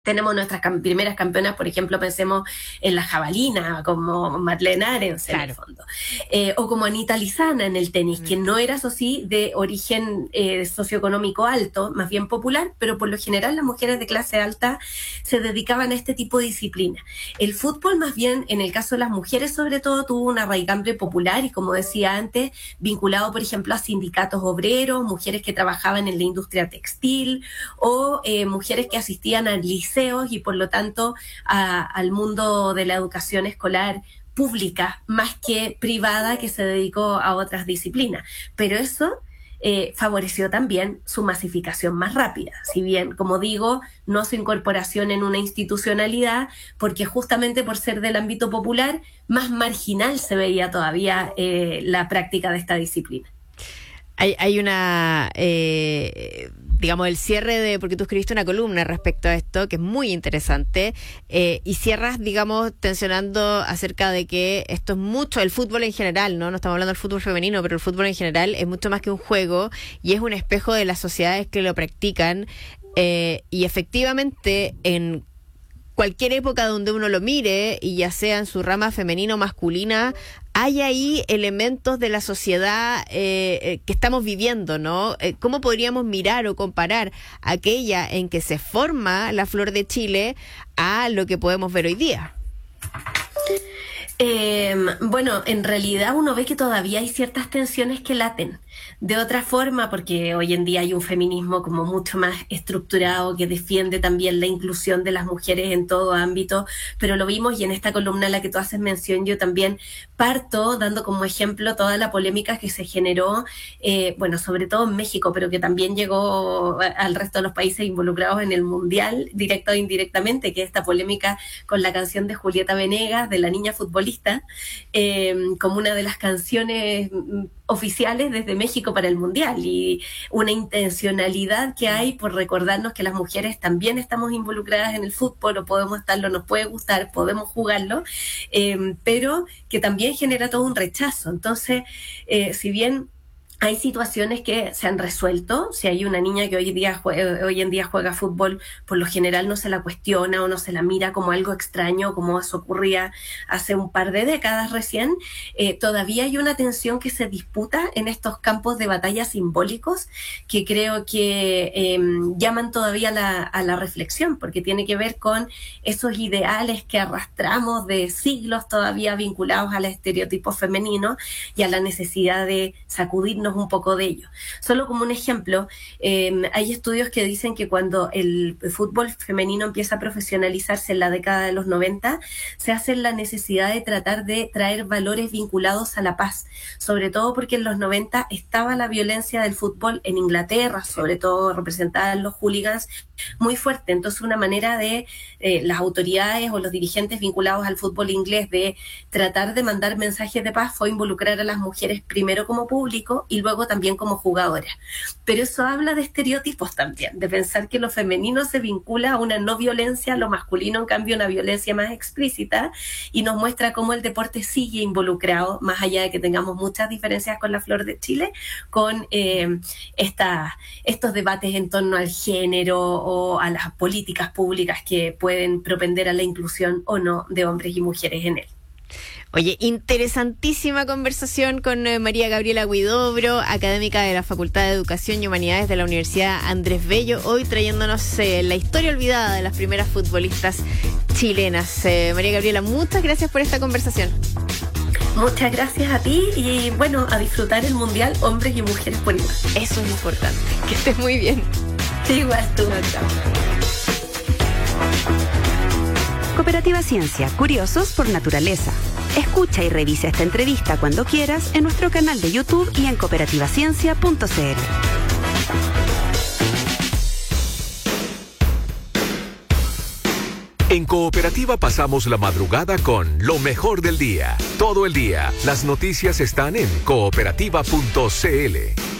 Tenemos nuestras primeras campeonas, por ejemplo, pensemos en la jabalina, como Madeleine Arens en el Claro. fondo, o como Anita Lizana en el tenis, que no era, eso sí, de origen socioeconómico alto, más bien popular, pero por lo general las mujeres de clase alta se dedicaban a este tipo de disciplina. El fútbol, más bien, en el caso de las mujeres sobre todo, tuvo una raigambre popular y, como decía antes, vinculado, por ejemplo, a sindicatos obreros, mujeres que trabajaban en la industria textil o mujeres que asistían al liceos y por lo tanto al mundo de la educación escolar pública más que privada, que se dedicó a otras disciplinas. Pero eso favoreció también su masificación más rápida, si bien, como digo, no su incorporación en una institucionalidad, porque justamente por ser del ámbito popular, más marginal se veía todavía la práctica de esta disciplina. Hay una, digamos, el cierre de, porque tú escribiste una columna respecto a esto, que es muy interesante, y cierras, digamos, tensionando acerca de que esto es mucho, el fútbol en general, ¿no? No estamos hablando del fútbol femenino, pero el fútbol en general es mucho más que un juego y es un espejo de las sociedades que lo practican, y efectivamente en cualquier época donde uno lo mire, y ya sea en su rama femenina o masculina, hay ahí elementos de la sociedad que estamos viviendo, ¿no? ¿Cómo podríamos mirar o comparar aquella en que se forma la flor de Chile a lo que podemos ver hoy día? Bueno, en realidad uno ve que todavía hay ciertas tensiones que laten. De otra forma, porque hoy en día hay un feminismo como mucho más estructurado que defiende también la inclusión de las mujeres en todo ámbito, pero lo vimos y en esta columna a la que tú haces mención yo también parto dando como ejemplo toda la polémica que se generó, bueno, sobre todo en México, pero que también llegó al resto de los países involucrados en el Mundial, directa o indirectamente, que es esta polémica con la canción de Julieta Venegas, de la niña futbolista, como una de las canciones oficiales desde México para el Mundial, y una intencionalidad que hay por recordarnos que las mujeres también estamos involucradas en el fútbol, o podemos estarlo, nos puede gustar, podemos jugarlo, pero que también genera todo un rechazo. Entonces, si bien hay situaciones que se han resuelto. Si hay una niña que hoy en día juega fútbol, por lo general no se la cuestiona o no se la mira como algo extraño, como eso ocurría hace un par de décadas recién. Todavía hay una tensión que se disputa en estos campos de batalla simbólicos que creo que llaman todavía a la reflexión, porque tiene que ver con esos ideales que arrastramos de siglos todavía vinculados al estereotipo femenino y a la necesidad de sacudirnos un poco de ello. Solo como un ejemplo, hay estudios que dicen que cuando el fútbol femenino empieza a profesionalizarse en la década de los 90, se hace la necesidad de tratar de traer valores vinculados a la paz, sobre todo porque en los 90 estaba la violencia del fútbol en Inglaterra, sobre todo representada en los hooligans, muy fuerte. Entonces, una manera de las autoridades o los dirigentes vinculados al fútbol inglés de tratar de mandar mensajes de paz fue involucrar a las mujeres primero como público y luego también como jugadoras. Pero eso habla de estereotipos también, de pensar que lo femenino se vincula a una no violencia, lo masculino en cambio una violencia más explícita, y nos muestra cómo el deporte sigue involucrado, más allá de que tengamos muchas diferencias con la Flor de Chile, con estos debates en torno al género o a las políticas públicas que pueden propender a la inclusión o no de hombres y mujeres en él. Oye, interesantísima conversación con María Gabriela Huidobro, académica de la Facultad de Educación y Humanidades de la Universidad Andrés Bello, hoy trayéndonos la historia olvidada de las primeras futbolistas chilenas. María Gabriela, muchas gracias por esta conversación. Muchas gracias a ti y bueno, a disfrutar el Mundial hombres y mujeres por igual. Eso es importante. Que estés muy bien. Igual tú. Chao. Cooperativa Ciencia, curiosos por naturaleza. Escucha y revisa esta entrevista cuando quieras en nuestro canal de YouTube y en cooperativaciencia.cl. En Cooperativa pasamos la madrugada con lo mejor del día. Todo el día, las noticias están en cooperativa.cl.